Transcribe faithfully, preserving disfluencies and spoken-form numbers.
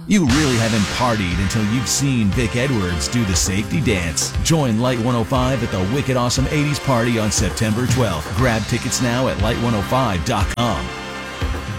You really haven't partied until you've seen Vic Edwards do the safety dance. Join Light one oh five at the Wicked Awesome eighties Party on September twelfth. Grab tickets now at light one oh five dot com.